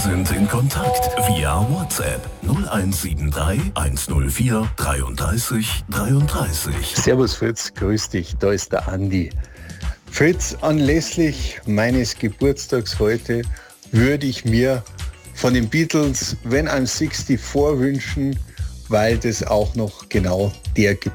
sind in Kontakt via WhatsApp 0173 104 33 33. Servus Fritz, grüß dich, da ist der Andi. Fritz, anlässlich meines Geburtstags heute würde ich mir von den Beatles When I'm 64 wünschen, weil das auch noch genau der